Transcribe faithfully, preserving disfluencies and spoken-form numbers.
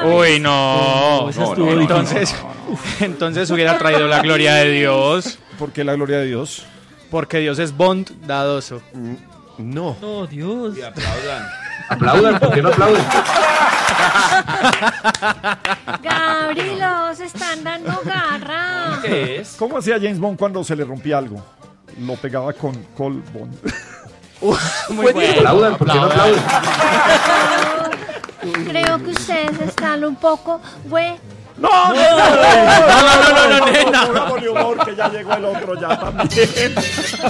Uy, no. No, esa No, estuvo no, no, difícil. Entonces, entonces hubiera traído la gloria de Dios. ¿Por qué la gloria de Dios? Porque Dios es bondadoso. No. No, Dios. Y aplaudan. Aplaudan, ¿por qué no aplauden? Gabriel, se están dando garra. ¿Qué es? ¿Cómo hacía James Bond cuando se le rompía algo? Lo pegaba con Col Bond. Muy bueno. Aplaudan, ¿por qué no aplauden? Creo que ustedes están un poco, güey. ¡No! ¡No, no, no, no, no, nena. Pongámosle humor, que ya llegó el otro ya también.